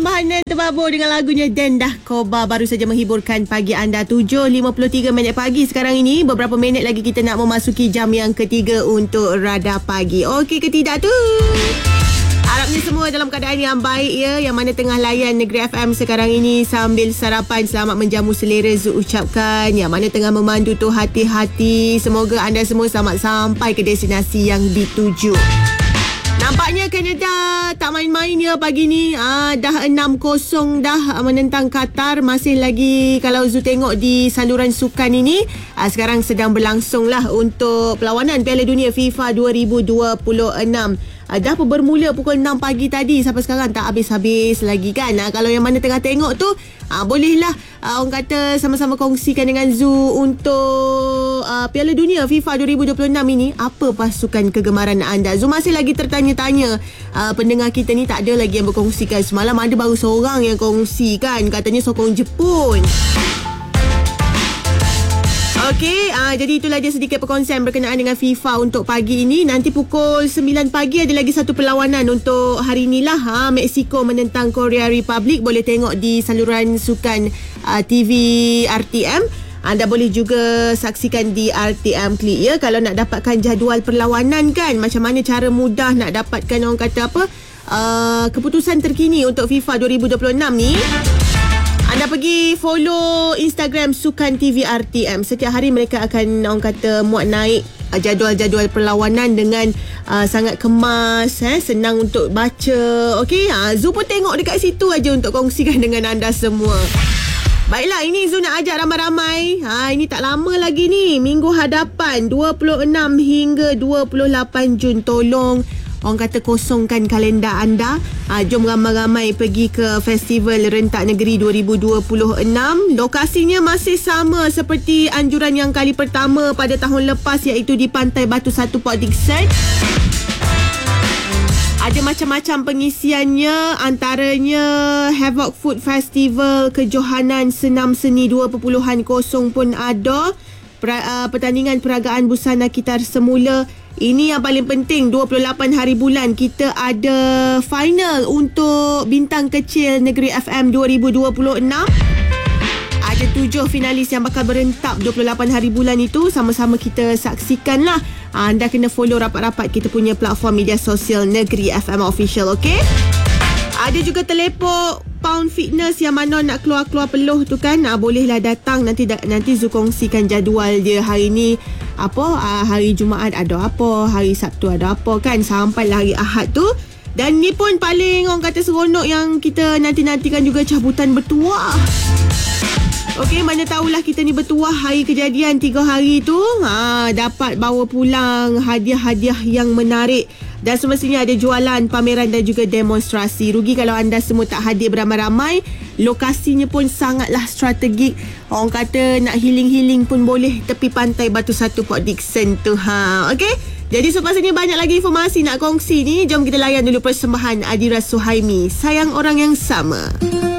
persembahan terbabur dengan lagunya Dendah Koba baru saja menghiburkan pagi anda. 7.53 minit pagi sekarang ini. Beberapa minit lagi kita nak memasuki jam yang ketiga untuk Radar Pagi. Okey ke tidak tu? Harapnya semua dalam keadaan yang baik ya. Yang mana tengah layan Negeri FM sekarang ini sambil sarapan, selamat menjamu selera Zu ucapkan. Yang mana tengah memandu tu hati-hati. Semoga anda semua selamat sampai ke destinasi yang dituju. Nampaknya Kanada tak main-main ya pagi ni. Dah 6-0 dah menentang Qatar. Masih lagi kalau Zu tengok di saluran sukan ini, sekarang sedang berlangsung lah untuk perlawanan Piala Dunia FIFA 2026. Dah bermula pukul 6 pagi tadi. Sampai sekarang tak habis-habis lagi kan. Kalau yang mana tengah tengok tu, bolehlah orang kata sama-sama kongsikan dengan Zu untuk Piala Dunia FIFA 2026 ini. Apa pasukan kegemaran anda? Zu masih lagi tertanya-tanya. Pendengar kita ni tak ada lagi yang berkongsikan. Semalam ada baru seorang yang kongsikan. Katanya sokong Jepun. Okey, jadi itulah dia sedikit perkongsian berkenaan dengan FIFA untuk pagi ini. Nanti pukul 9 pagi ada lagi satu perlawanan untuk hari inilah. Mexico menentang Korea Republic. Boleh tengok di saluran sukan TV RTM. Anda boleh juga saksikan di RTM Klik ya. Kalau nak dapatkan jadual perlawanan kan, macam mana cara mudah nak dapatkan orang kata apa, keputusan terkini untuk FIFA 2026 ni. Anda pergi follow Instagram Sukan TV RTM. Setiap hari mereka akan orang kata muat naik jadual-jadual perlawanan dengan sangat kemas, senang untuk baca. Okey, Zu pun tengok dekat situ aja untuk kongsikan dengan anda semua. Baiklah, ini Zu nak ajak ramai-ramai. Ini tak lama lagi ni, minggu hadapan 26 hingga 28 Jun. Tolong orang kata kosongkan kalender anda. Jom ramai-ramai pergi ke Festival Rentak Negeri 2026. Lokasinya masih sama seperti anjuran yang kali pertama pada tahun lepas, iaitu di Pantai Batu Satu Port Dickson. Ada macam-macam pengisiannya, antaranya Havoc Food Festival, kejohanan senam seni 2.0 pun ada. Pertandingan peragaan busana Kitar Semula. Ini yang paling penting, 28 hari bulan kita ada final untuk Bintang Kecil Negeri FM 2026. Ada 7 finalis yang bakal berentak 28 hari bulan itu. Sama-sama kita saksikan lah. Anda kena follow rapat-rapat kita punya platform media sosial Negeri FM Official, okey? Ada juga teleport Pound Fitness yang mana nak keluar-keluar peluh tu kan. Bolehlah datang. Nanti Zu kongsikan jadual dia hari ni. Hari Jumaat ada apa, hari Sabtu ada apa kan, sampailah hari Ahad tu. Dan ni pun paling orang kata seronok yang kita nanti-nantikan juga, cabutan bertuah. Okey, mana tahulah kita ni bertuah hari kejadian 3 hari tu, dapat bawa pulang hadiah-hadiah yang menarik. Dan semestinya ada jualan, pameran dan juga demonstrasi. Rugi kalau anda semua tak hadir beramai-ramai. Lokasinya pun sangatlah strategik. Orang kata nak healing-healing pun boleh tepi Pantai Batu Satu Port Dickson tu. Okey? Jadi sepatutnya banyak lagi informasi nak kongsi ni. Jom kita layan dulu persembahan Adira Suhaimi, Sayang Orang Yang Sama.